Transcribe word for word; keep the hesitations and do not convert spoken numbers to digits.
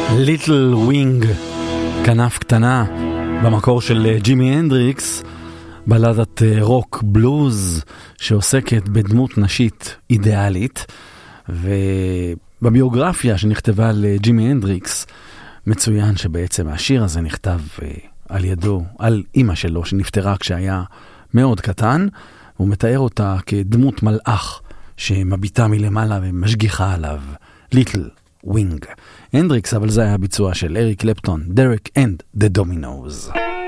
ליטל ווינג, כנף קטנה, במקור של ג'ימי הנדריקס, בלדת רוק בלוז שעוסקת בדמות נשית אידיאלית, ובביוגרפיה שנכתבה לג'ימי הנדריקס מצוין שבעצם השיר הזה נכתב על ידו, על אמא שלו שנפטרה כשהיה מאוד קטן, הוא מתאר אותה כדמות מלאך שמביטה מלמעלה ומשגיחה עליו, ליטל ווינג. הנדריקס, אבל זה היה הביצוע של אריק קלפטון, דרק אנד דה דומינוז.